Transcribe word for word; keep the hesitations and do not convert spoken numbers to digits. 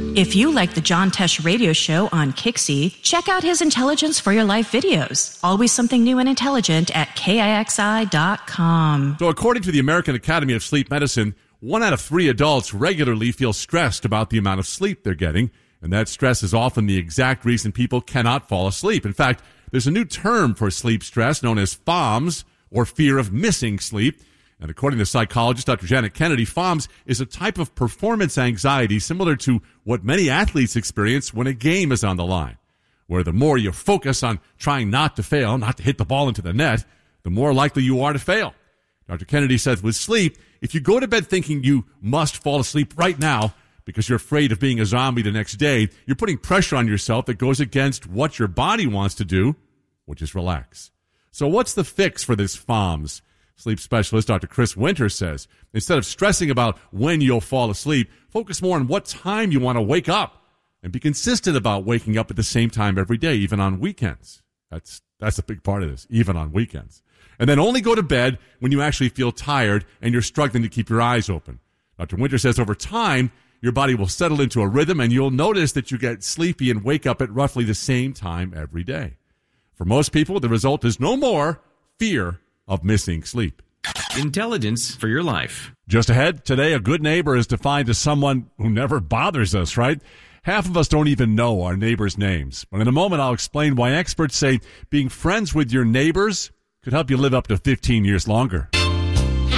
If you like the John Tesh radio show on Kixi, check out his Intelligence for Your Life videos. Always something new and intelligent at K I X I dot com. So according to the American Academy of Sleep Medicine, one out of three adults regularly feel stressed about the amount of sleep they're getting, and that stress is often the exact reason people cannot fall asleep. In fact, there's a new term for sleep stress known as FOMS, or fear of missing sleep. And according to psychologist Doctor Janet Kennedy, FOMS is a type of performance anxiety similar to what many athletes experience when a game is on the line, where the more you focus on trying not to fail, not to hit the ball into the net, the more likely you are to fail. Doctor Kennedy says with sleep, if you go to bed thinking you must fall asleep right now because you're afraid of being a zombie the next day, you're putting pressure on yourself that goes against what your body wants to do, which is relax. So what's the fix for this FOMS? Sleep specialist Doctor Chris Winter says, instead of stressing about when you'll fall asleep, focus more on what time you want to wake up and be consistent about waking up at the same time every day, even on weekends. That's that's a big part of this, even on weekends. And then only go to bed when you actually feel tired and you're struggling to keep your eyes open. Doctor Winter says over time, your body will settle into a rhythm and you'll notice that you get sleepy and wake up at roughly the same time every day. For most people, the result is no more fear of missing sleep. Intelligence for your life. Just ahead, today, a good neighbor is defined as someone who never bothers us, right? Half of us don't even know our neighbors' names. But in a moment, I'll explain why experts say being friends with your neighbors could help you live up to fifteen years longer.